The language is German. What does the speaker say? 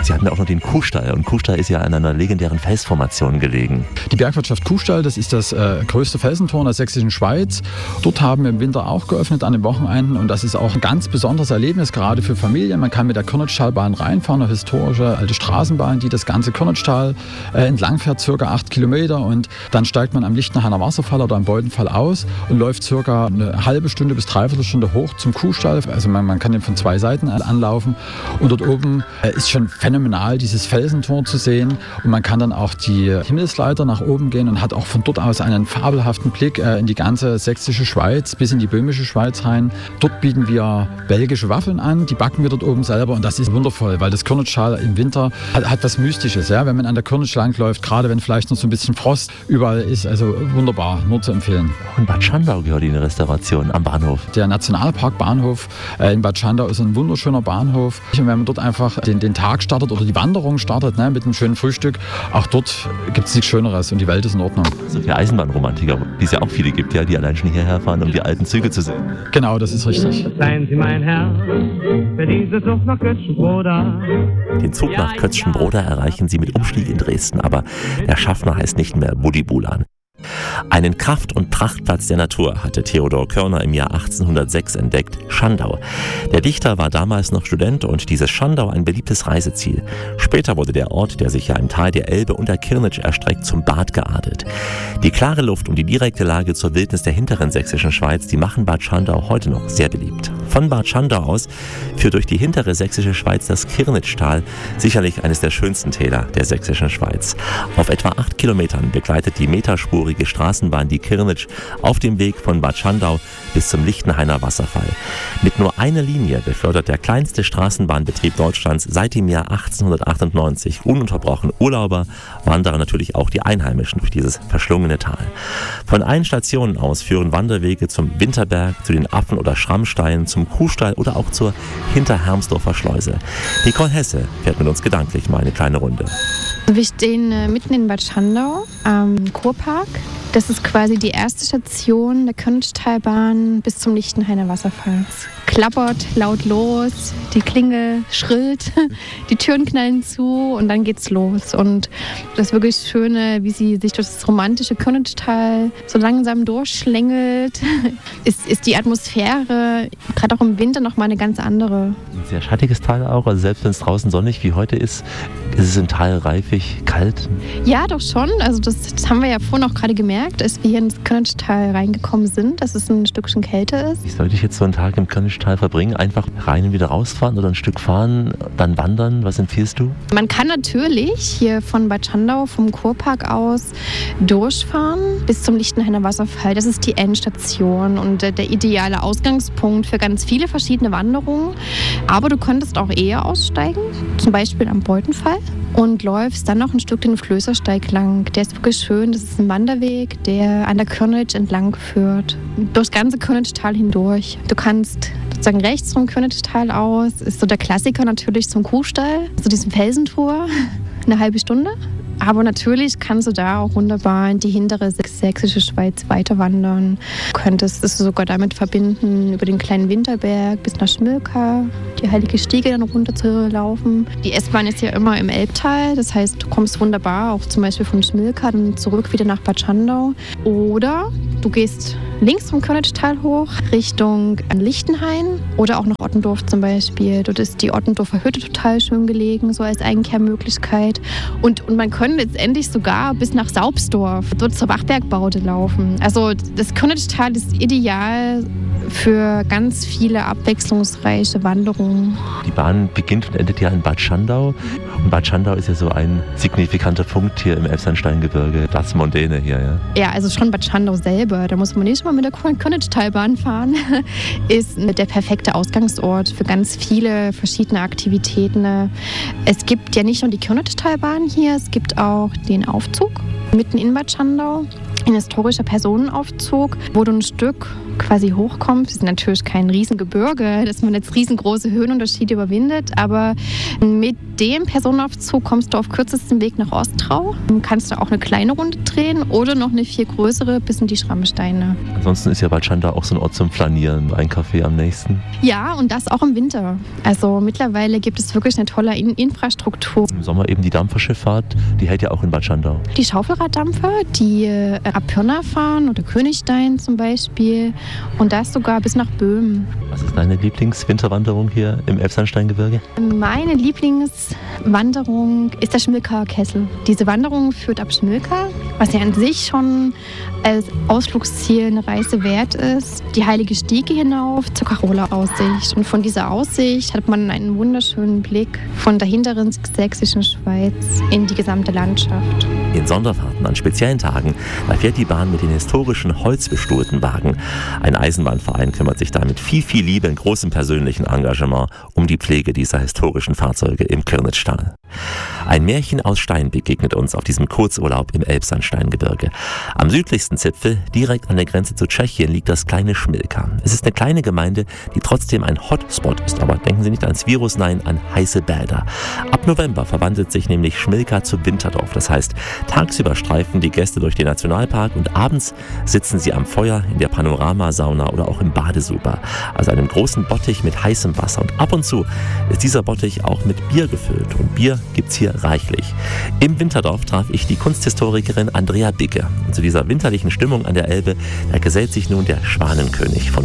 Sie hatten auch noch den Kuhstall. Und Kuhstall ist ja an einer legendären Felsformation gelegen. Die Bergwirtschaft Kuhstall, das ist das größte Felsentor in der sächsischen Schweiz. Dort haben wir im Winter auch geöffnet an den Wochenenden. Und das ist auch ein ganz besonderes Erlebnis, gerade für Familien. Man kann mit der Körnitschtalbahn reinfahren, eine historische alte Straßenbahn, die das ganze Körnitschtal entlang fährt, ca. 8 Kilometer. Und dann steigt man am Lichtenhainer Wasserfall oder am Beutenfall aus und läuft ca. eine halbe Stunde bis dreiviertel Stunde hoch zum Kuhstall. Also man kann den von 2 Seiten anlaufen. Und dort oben ist schon phänomenal, dieses Felsentor zu sehen. Und man kann dann auch die Himmelsleiter nach oben gehen und hat auch von dort aus einen fabelhaften Blick in die ganze sächsische Schweiz bis in die böhmische Schweiz rein. Dort bieten wir belgische Waffeln an, die backen wir dort oben selber und das ist wundervoll, weil das Körnitschtal im Winter hat was Mystisches, ja? Wenn man an der Körnitsch langläuft, gerade wenn vielleicht noch so ein bisschen Frost überall ist, also wunderbar, nur zu empfehlen. Und Bad Schandau gehört in die Restauration am Bahnhof. Der Nationalpark Bahnhof in Bad Schandau ist ein wunderschöner Bahnhof. Und wenn man dort einfach den Tag startet oder die Wanderung startet, ne, mit einem schönen Frühstück, auch dort gibt es nichts Schöneres und die Welt ist in Ordnung. So für Eisenbahnromantiker, die es ja auch viele gibt, ja, die allein schon hierher fahren, um die alten Züge zu sehen. Genau, das ist richtig. Seien Sie mein Herr, für diese Zug nach Kötzschenbroda. Den Zug nach Kötzschenbroda erreichen Sie mit Umstieg in Dresden, aber der Schaffner heißt nicht mehr Budibulan. Einen Kraft- und Prachtplatz der Natur hatte Theodor Körner im Jahr 1806 entdeckt, Schandau. Der Dichter war damals noch Student und dieses Schandau ein beliebtes Reiseziel. Später wurde der Ort, der sich ja im Tal der Elbe und der Kirnitsch erstreckt, zum Bad geadelt. Die klare Luft und die direkte Lage zur Wildnis der hinteren sächsischen Schweiz, die machen Bad Schandau heute noch sehr beliebt. Von Bad Schandau aus führt durch die hintere sächsische Schweiz das Kirnitschtal, sicherlich eines der schönsten Täler der sächsischen Schweiz. Auf etwa 8 Kilometern begleitet die meterspurige Straßenbahn die Kirnitsch auf dem Weg von Bad Schandau bis zum Lichtenhainer Wasserfall. Mit nur einer Linie befördert der kleinste Straßenbahnbetrieb Deutschlands seit dem Jahr 1898 ununterbrochen Urlauber, Wanderer, natürlich auch die Einheimischen durch dieses verschlungene Tal. Von allen Stationen aus führen Wanderwege zum Winterberg, zu den Affen- oder Schrammsteinen, zum Kuhstall oder auch zur Hinterhermsdorfer Schleuse. Nicole Hesse fährt mit uns gedanklich mal eine kleine Runde. Wir stehen mitten in Bad Schandau am Kurpark. Das ist quasi die erste Station der Körnitschtalbahn bis zum Lichtenhainer Wasserfall. Es klappert laut los, die Klingel schrillt, die Türen knallen zu und dann geht's los. Und das wirklich Schöne, wie sie sich durch das romantische Körnitschtal so langsam durchschlängelt, ist die Atmosphäre gerade auch im Winter nochmal eine ganz andere. Ein sehr schattiges Tal auch, also selbst wenn es draußen sonnig wie heute ist es im Tal reifig, kalt? Ja, doch schon. Also das haben wir ja vorhin auch gerade gemerkt, als wir hier ins Körnitschtal reingekommen sind, dass es ein Stückchen kälter ist. Wie sollte ich jetzt so einen Tag im Körnitschtal verbringen? Einfach rein und wieder rausfahren oder ein Stück fahren, dann wandern? Was empfiehlst du? Man kann natürlich hier von Bad Schandau, vom Kurpark aus, durchfahren bis zum Lichtenhainer Wasserfall. Das ist die Endstation und der ideale Ausgangspunkt für ganz viele verschiedene Wanderungen. Aber du könntest auch eher aussteigen, zum Beispiel am Beutenfall, und läufst dann noch ein Stück den Flößersteig lang. Der ist wirklich schön. Das ist ein Wanderweg, der an der Körnitsch entlang führt, durchs ganze Körnitschtal hindurch. Du kannst sozusagen rechts vom Körnitschtal aus, ist so der Klassiker natürlich zum Kuhstall, zu diesem Felsentor, eine halbe Stunde. Aber natürlich kannst du da auch wunderbar in die hintere sächsische Schweiz weiter wandern. Du könntest es sogar damit verbinden, über den kleinen Winterberg bis nach Schmilka, die Heilige Stiege dann runter zu laufen. Die S-Bahn ist ja immer im Elbtal, das heißt, du kommst wunderbar auch zum Beispiel von Schmilka dann zurück wieder nach Bad Schandau. Oder du gehst links vom Körnitschtal hoch Richtung Lichtenhain oder auch nach Ottendorf zum Beispiel. Dort ist die Ottendorfer Hütte total schön gelegen, so als Einkehrmöglichkeit. Und man könnte letztendlich sogar bis nach Saubsdorf, dort zur Wachbergbaude laufen. Also das Körnitschtal ist ideal für ganz viele abwechslungsreiche Wanderungen. Die Bahn beginnt und endet ja in Bad Schandau. Und Bad Schandau ist ja so ein signifikanter Punkt hier im Elbsandsteingebirge, das Mondäne hier, ja? Ja, also schon Bad Schandau selber, da muss man nicht mal mit der Körnitschtalbahn fahren, ist der perfekte Ausgangsort für ganz viele verschiedene Aktivitäten. Es gibt ja nicht nur die Körnitschtalbahn hier, es gibt auch den Aufzug mitten in Bad Schandau. Ein historischer Personenaufzug, wo du ein Stück quasi hochkommt. Es ist natürlich kein Riesengebirge, dass man jetzt riesengroße Höhenunterschiede überwindet, aber mit dem Personenaufzug kommst du auf kürzestem Weg nach Ostrau. Kannst du auch eine kleine Runde drehen oder noch eine viel größere bis in die Schrammsteine. Ansonsten ist ja Bad Schandau auch so ein Ort zum Flanieren, ein Café am nächsten. Ja, und das auch im Winter. Also mittlerweile gibt es wirklich eine tolle Infrastruktur. Im Sommer eben die Dampferschifffahrt, die hält ja auch in Bad Schandau. Die Schaufelraddampfer, die ab Pirna fahren oder Königstein zum Beispiel und das sogar bis nach Böhmen. Was ist deine Lieblingswinterwanderung hier im Elbsandsteingebirge? Meine Lieblingswanderung ist der Schmilker Kessel. Diese Wanderung führt ab Schmilka, was ja an sich schon als Ausflugsziel eine Reise wert ist, die Heilige Stiege hinauf zur Karola-Aussicht. Und von dieser Aussicht hat man einen wunderschönen Blick von der hinteren sächsischen Schweiz in die gesamte Landschaft. In Sonderfahrten an speziellen Tagen, da fährt die Bahn mit den historischen holzbestuhlten Wagen. Ein Eisenbahnverein kümmert sich da mit viel Liebe und großem persönlichen Engagement um die Pflege dieser historischen Fahrzeuge im Kirnitztal. Ein Märchen aus Stein begegnet uns auf diesem Kurzurlaub im Elbsandsteingebirge. Am südlichsten Zipfel, direkt an der Grenze zu Tschechien, liegt das kleine Schmilka. Es ist eine kleine Gemeinde, die trotzdem ein Hotspot ist, aber denken Sie nicht ans Virus, nein, an heiße Bäder. Ab November verwandelt sich nämlich Schmilka zu Winterdorf. Das heißt, tagsüber streifen die Gäste durch den Nationalpark und abends sitzen sie am Feuer, in der Panoramasauna oder auch im Badesuper. Also einem großen Bottich mit heißem Wasser. Und ab und zu ist dieser Bottich auch mit Bier gefüllt. Und Bier gibt's hier reichlich. Im Winterdorf traf ich die Kunsthistorikerin Andrea Bicke. Und zu dieser winterlichen Stimmung an der Elbe, da gesellt sich nun der Schwanenkönig von